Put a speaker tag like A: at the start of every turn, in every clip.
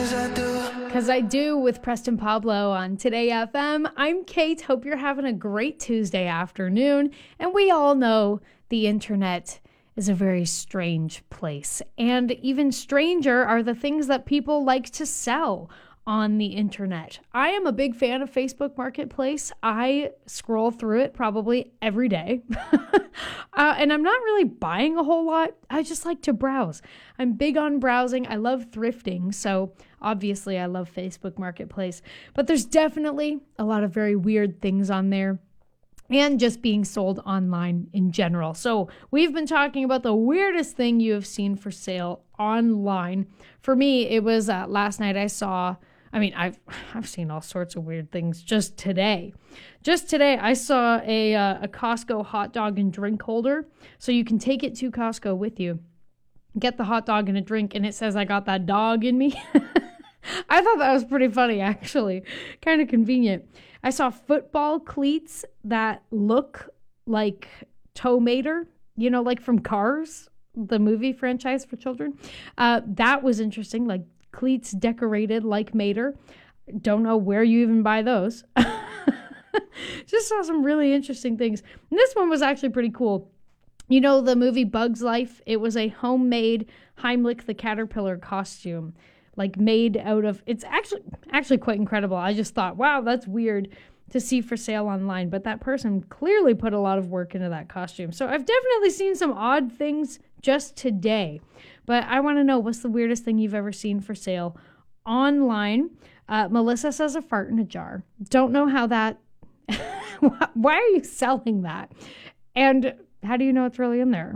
A: 'Cause I do with Preston Pablo on Today FM. I'm Kate. Hope you're having a great Tuesday afternoon. And we all know the internet is a very strange place. And even stranger are the things that people like to sell on the internet. I am a big fan of Facebook Marketplace. I scroll through it probably every day. And I'm not really buying a whole lot. I just like to browse. I'm big on browsing. I love thrifting. So obviously I love Facebook Marketplace. But there's definitely a lot of very weird things on there. And just being sold online in general. So we've been talking about the weirdest thing you have seen for sale online. For me, it was last night I've seen all sorts of weird things just today. Just today, I saw a Costco hot dog and drink holder. So you can take it to Costco with you, get the hot dog and a drink, and it says I got that dog in me. I thought that was pretty funny, actually. Kind of convenient. I saw football cleats that look like Tow Mater, like from Cars, the movie franchise for children. That was interesting, like cleats decorated like Mater. Don't know where you even buy those. Just saw some really interesting things. And this one was actually pretty cool. You know the movie Bug's Life? It was a homemade Heimlich the Caterpillar costume. Like made out of, it's actually quite incredible. I just thought, wow, that's weird to see for sale online. But that person clearly put a lot of work into that costume. So I've definitely seen some odd things just today. But I want to know, what's the weirdest thing you've ever seen for sale online? Melissa says a fart in a jar. Don't know how that, why are you selling that? And how do you know it's really in there,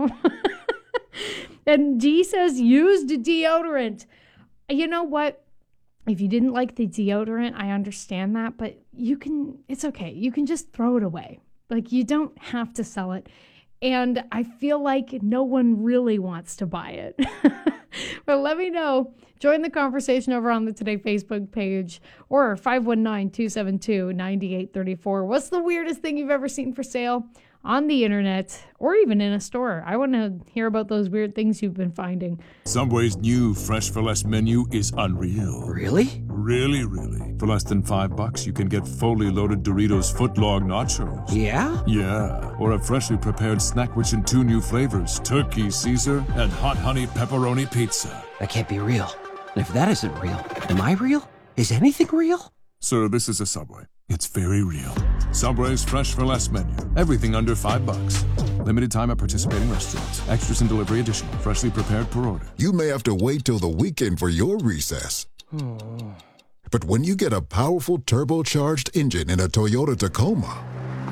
A: And Dee says used deodorant. You know what? If you didn't like the deodorant, I understand that, but it's okay. You can just throw it away. Like, you don't have to sell it. And I feel like no one really wants to buy it. But let me know. Join the conversation over on the Today Facebook page or 519-272-9834. What's the weirdest thing you've ever seen for sale on the internet or even in a store? I want to hear about those weird things you've been finding.
B: Subway's new Fresh for Less menu is unreal.
C: Really?
B: Really, really. For less than $5, you can get fully loaded Doritos footlong nachos.
C: Yeah?
B: Yeah. Or a freshly prepared snack rich in 2 new flavors, Turkey Caesar and Hot Honey Pepperoni Pizza.
C: That can't be real. And if that isn't real, am I real? Is anything real?
B: Sir, this is a Subway. It's very real. Subway's Fresh for Less menu. Everything under $5. Limited time at participating restaurants. Extras and delivery additional. Freshly prepared per order.
D: You may have to wait till the weekend for your recess. But when you get a powerful turbocharged engine in a Toyota Tacoma,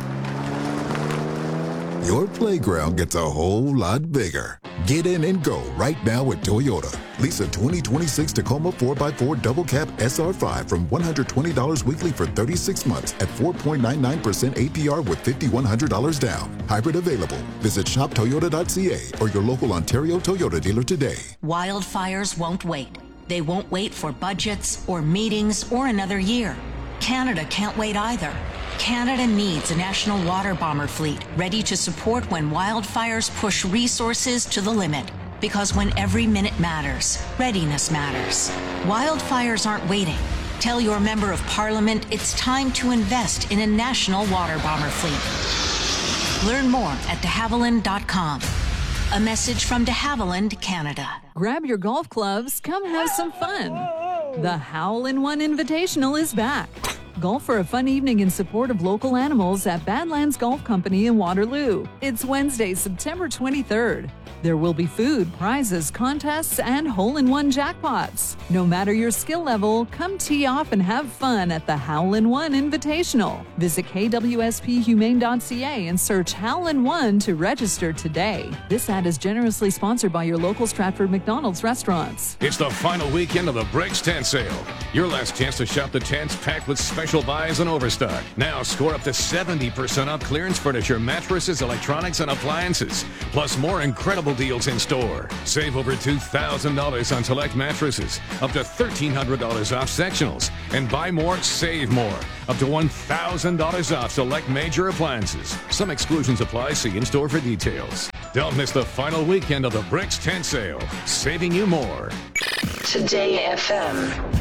D: your playground gets a whole lot bigger. Get in and go right now at Toyota. Lease a 2026 Tacoma 4x4 Double Cab SR5 from $120 weekly for 36 months at 4.99% APR with $5,100 down. Hybrid available. Visit shoptoyota.ca or your local Ontario Toyota dealer today.
E: Wildfires won't wait. They won't wait for budgets or meetings or another year. Canada can't wait either. Canada needs a national water bomber fleet ready to support when wildfires push resources to the limit. Because when every minute matters, readiness matters. Wildfires aren't waiting. Tell your member of parliament it's time to invest in a national water bomber fleet. Learn more at de Havilland.com. A message from de Havilland, Canada.
F: Grab your golf clubs, come have some fun. The Howl in One Invitational is back. Golf for a fun evening in support of local animals at Badlands Golf Company in Waterloo. It's Wednesday, September 23rd. There will be food, prizes, contests, and hole-in-one jackpots. No matter your skill level, come tee off and have fun at the Howl in One Invitational. Visit kwsphumane.ca and search Howl in One to register today. This ad is generously sponsored by your local Stratford McDonald's restaurants.
G: It's the final weekend of the Bricks Tent Sale. Your last chance to shop the tents packed with special buys and overstock. Now score up to 70% off clearance furniture, mattresses, electronics, and appliances. Plus more incredible deals in store. Save over $2,000 on select mattresses, up to $1,300 off sectionals, and buy more, save more. Up to $1,000 off select major appliances. Some exclusions apply. See in-store for details. Don't miss the final weekend of the Bricks Tent Sale, saving you more.
H: Today FM.